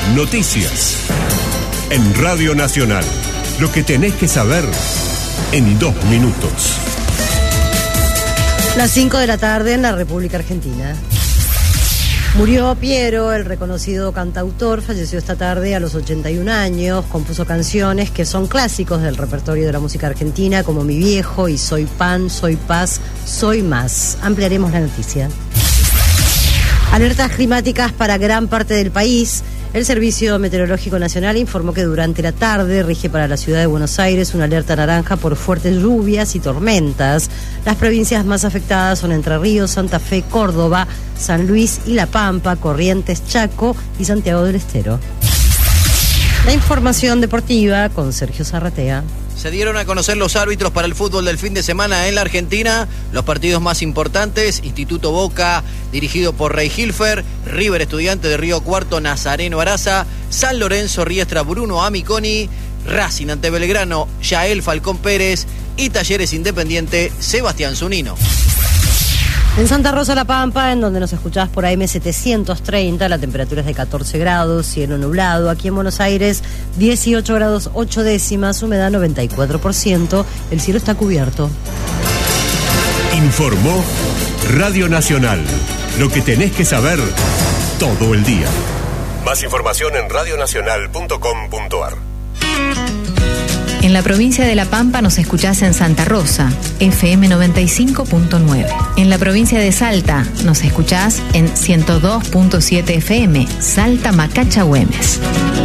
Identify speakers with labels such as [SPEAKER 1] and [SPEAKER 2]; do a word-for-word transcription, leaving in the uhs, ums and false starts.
[SPEAKER 1] Noticias. En Radio Nacional. Lo que tenés que saber en dos minutos.
[SPEAKER 2] Las cinco de la tarde en la República Argentina. Murió Piero, el reconocido cantautor, falleció esta tarde a los ochenta y un años, compuso canciones que son clásicos del repertorio de la música argentina, como Mi Viejo y Soy Pan, Soy Paz, Soy Más. Ampliaremos la noticia. Alertas climáticas para gran parte del país. El Servicio Meteorológico Nacional informó que durante la tarde rige para la ciudad de Buenos Aires una alerta naranja por fuertes lluvias y tormentas. Las provincias más afectadas son Entre Ríos, Santa Fe, Córdoba, San Luis y La Pampa, Corrientes, Chaco y Santiago del Estero. La información deportiva con Sergio Zarratea.
[SPEAKER 3] Se dieron a conocer los árbitros para el fútbol del fin de semana en la Argentina. Los partidos más importantes: Instituto Boca, dirigido por Rey Hilfer; River Estudiante de Río Cuarto, Nazareno Araza; San Lorenzo Riestra, Bruno Amiconi; Racing ante Belgrano, Yael Falcón Pérez; y Talleres Independiente, Sebastián Zunino.
[SPEAKER 2] En Santa Rosa, La Pampa, en donde nos escuchás por A M setecientos treinta, la temperatura es de catorce grados, cielo nublado. Aquí en Buenos Aires, dieciocho grados ocho décimas, humedad noventa y cuatro por ciento, el cielo está cubierto.
[SPEAKER 1] Informó Radio Nacional. Lo que tenés que saber todo el día. Más información en radio nacional punto com punto a r.
[SPEAKER 4] En la provincia de La Pampa nos escuchás en Santa Rosa, F M noventa y cinco punto nueve. En la provincia de Salta nos escuchás en ciento dos punto siete F M, Salta Macacha Güemes.